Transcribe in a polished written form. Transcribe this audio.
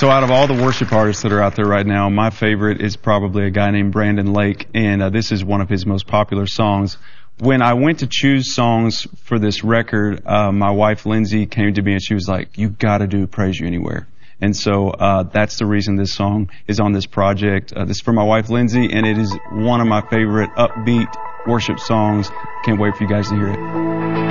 So out of all the worship artists that are out there right now, my favorite is probably a guy named Brandon Lake, and this is one of his most popular songs. When I went to choose songs for this record, my wife Lindsay came to me and she was like, "You've got to do Praise You Anywhere." And so that's the reason this song is on this project. This is for my wife Lindsay, and it is one of my favorite upbeat worship songs. Can't wait for you guys to hear it.